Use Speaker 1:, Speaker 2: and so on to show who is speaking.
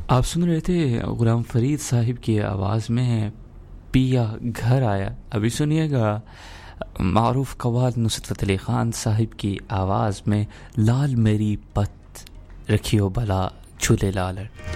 Speaker 1: आप सुन रहे थे गुलाम फरीद साहिब की आवाज़ में पिया घर आया। अभी सुनिएगा मारूफ कव्वाल नुसरत फ़तेह अली ख़ान साहिब की आवाज़ में लाल मेरी पत रखियो भला झूले लाल।